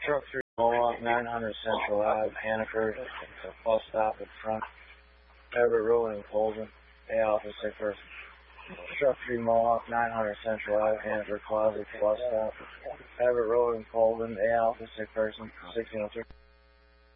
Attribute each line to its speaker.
Speaker 1: Truck 3 Mohawk, 900 Central Ave, Hannaford, bus stop at front, Everett Road in Colvin, A office, say first. Truck 3 Mohawk, 900 Central Ave, Hannaford Closet, bus stop, Everett Road in Colvin, A office, say person, 1603.